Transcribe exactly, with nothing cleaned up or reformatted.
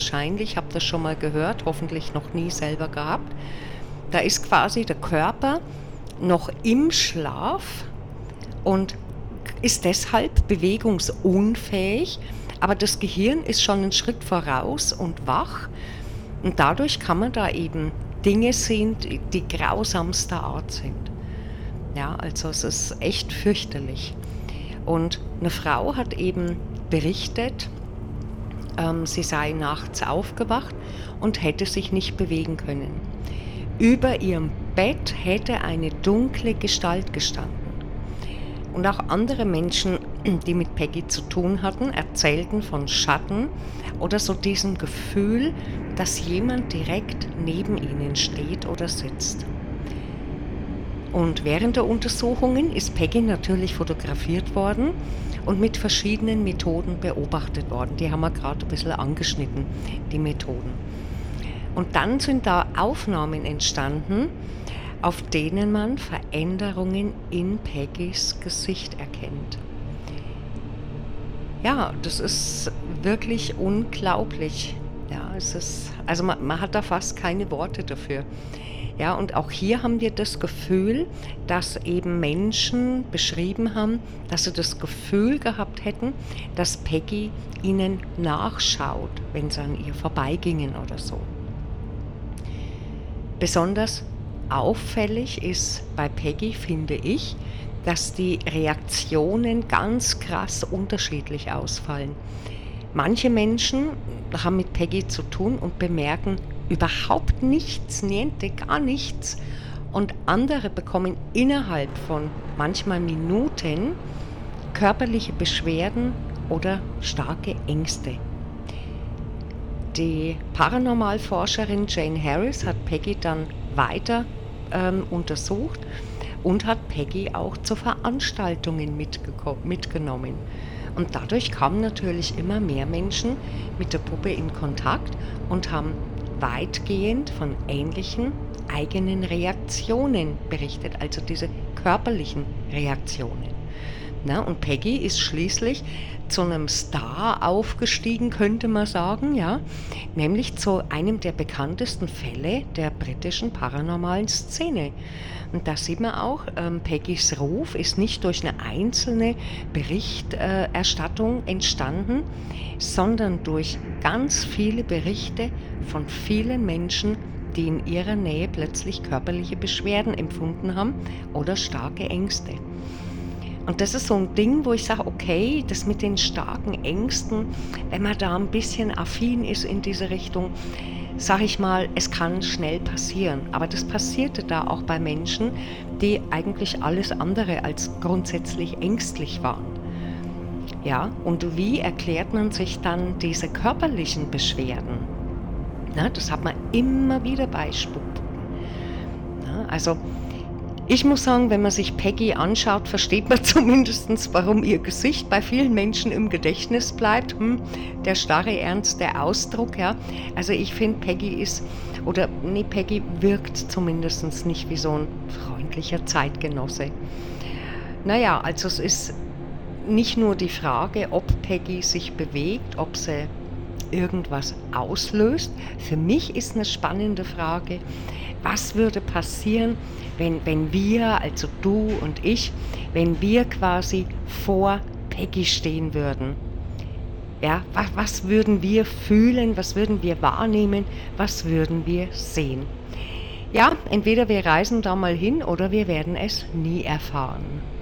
wahrscheinlich, habt das schon mal gehört, hoffentlich noch nie selber gehabt. Da ist quasi der Körper noch im Schlaf und ist deshalb bewegungsunfähig, aber das Gehirn ist schon einen Schritt voraus und wach und dadurch kann man da eben Dinge sehen, die, die grausamster Art sind. Ja, also es ist echt fürchterlich. Und eine Frau hat eben berichtet, ähm, sie sei nachts aufgewacht und hätte sich nicht bewegen können. Über ihrem Bett hätte eine dunkle Gestalt gestanden. Und auch andere Menschen, die mit Peggy zu tun hatten, erzählten von Schatten oder so diesem Gefühl, dass jemand direkt neben ihnen steht oder sitzt. Und während der Untersuchungen ist Peggy natürlich fotografiert worden und mit verschiedenen Methoden beobachtet worden. Die haben wir gerade ein bisschen angeschnitten, die Methoden. Und dann sind da Aufnahmen entstanden, auf denen man Veränderungen in Peggys Gesicht erkennt. Ja, das ist wirklich unglaublich. Ja, es ist, also man, man hat da fast keine Worte dafür. Ja, und auch hier haben wir das Gefühl, dass eben Menschen beschrieben haben, dass sie das Gefühl gehabt hätten, dass Peggy ihnen nachschaut, wenn sie an ihr vorbeigingen oder so. Besonders auffällig ist bei Peggy, finde ich, dass die Reaktionen ganz krass unterschiedlich ausfallen. Manche Menschen haben mit Peggy zu tun und bemerken überhaupt nichts, niente, gar nichts. Und andere bekommen innerhalb von manchmal Minuten körperliche Beschwerden oder starke Ängste. Die Paranormalforscherin Jane Harris hat Peggy dann weiter ähm, untersucht und hat Peggy auch zu Veranstaltungen mitgeko- mitgenommen. Und dadurch kamen natürlich immer mehr Menschen mit der Puppe in Kontakt und haben weitgehend von ähnlichen eigenen Reaktionen berichtet, also diese körperlichen Reaktionen. Na, und Peggy ist schließlich zu einem Star aufgestiegen, könnte man sagen, ja, nämlich zu einem der bekanntesten Fälle der britischen paranormalen Szene. Und da sieht man auch, ähm, Peggys Ruf ist nicht durch eine einzelne Berichterstattung entstanden, sondern durch ganz viele Berichte von vielen Menschen, die in ihrer Nähe plötzlich körperliche Beschwerden empfunden haben oder starke Ängste. Und das ist so ein Ding, wo ich sage, okay, das mit den starken Ängsten, wenn man da ein bisschen affin ist in diese Richtung, sage ich mal, es kann schnell passieren. Aber das passierte da auch bei Menschen, die eigentlich alles andere als grundsätzlich ängstlich waren. Ja, und wie erklärt man sich dann diese körperlichen Beschwerden? Na, das hat man immer wieder bei Spukpuppen. Na, also ich muss sagen, wenn man sich Peggy anschaut, versteht man zumindest, warum ihr Gesicht bei vielen Menschen im Gedächtnis bleibt. Hm, der starre Ernst, der Ausdruck, ja. Also ich finde, Peggy ist, oder nee, Peggy wirkt zumindest nicht wie so ein freundlicher Zeitgenosse. Naja, also es ist nicht nur die Frage, ob Peggy sich bewegt, ob sie irgendwas auslöst. Für mich ist eine spannende Frage, was würde passieren, wenn, wenn wir, also du und ich, wenn wir quasi vor Peggy stehen würden? Ja, was, was würden wir fühlen, was würden wir wahrnehmen, was würden wir sehen? Ja, entweder wir reisen da mal hin oder wir werden es nie erfahren.